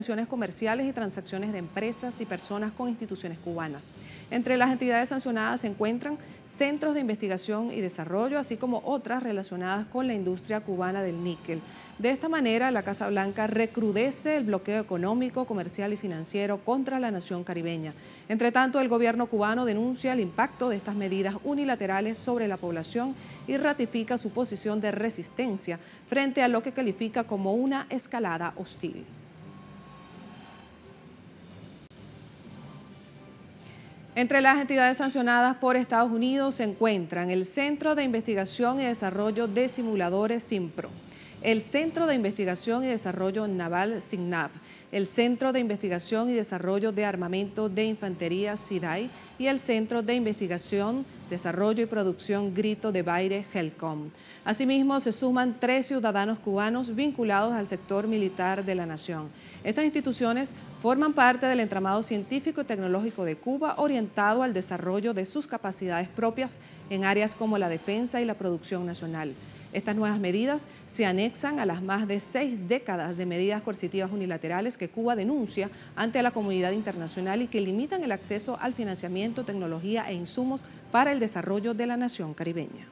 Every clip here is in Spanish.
Relaciones comerciales y transacciones de empresas y personas con instituciones cubanas. Entre las entidades sancionadas se encuentran centros de investigación y desarrollo, así como otras relacionadas con la industria cubana del níquel. De esta manera, la Casa Blanca recrudece el bloqueo económico, comercial y financiero contra la nación caribeña. Entre tanto, el gobierno cubano denuncia el impacto de estas medidas unilaterales sobre la población y ratifica su posición de resistencia frente a lo que califica como una escalada hostil. Entre las entidades sancionadas por Estados Unidos se encuentran el Centro de Investigación y Desarrollo de Simuladores SINPRO, el Centro de Investigación y Desarrollo Naval SINNAV, el Centro de Investigación y Desarrollo de Armamento de Infantería SIDAI y el Centro de Investigación, Desarrollo y Producción Grito de Baire HELCOM. Asimismo, se suman 3 ciudadanos cubanos vinculados al sector militar de la nación. Estas instituciones forman parte del entramado científico y tecnológico de Cuba orientado al desarrollo de sus capacidades propias en áreas como la defensa y la producción nacional. Estas nuevas medidas se anexan a las más de 6 décadas de medidas coercitivas unilaterales que Cuba denuncia ante la comunidad internacional y que limitan el acceso al financiamiento, tecnología e insumos para el desarrollo de la nación caribeña.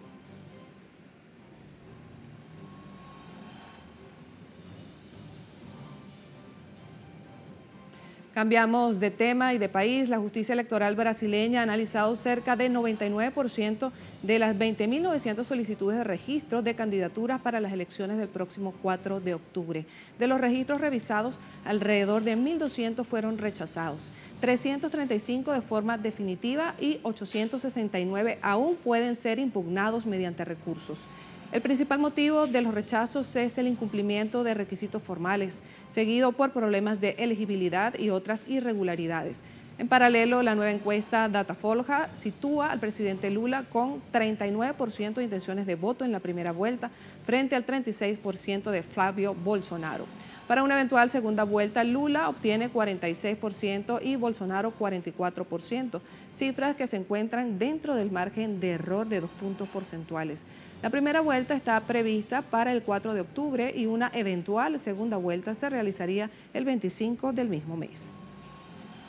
Cambiamos de tema y de país. La justicia electoral brasileña ha analizado cerca del 99% de las 20.900 solicitudes de registro de candidaturas para las elecciones del próximo 4 de octubre. De los registros revisados, alrededor de 1.200 fueron rechazados, 335 de forma definitiva y 869 aún pueden ser impugnados mediante recursos. El principal motivo de los rechazos es el incumplimiento de requisitos formales, seguido por problemas de elegibilidad y otras irregularidades. En paralelo, la nueva encuesta Datafolha sitúa al presidente Lula con 39% de intenciones de voto en la primera vuelta, frente al 36% de Flavio Bolsonaro. Para una eventual segunda vuelta, Lula obtiene 46% y Bolsonaro 44%, cifras que se encuentran dentro del margen de error de 2 puntos porcentuales. La primera vuelta está prevista para el 4 de octubre y una eventual segunda vuelta se realizaría el 25 del mismo mes.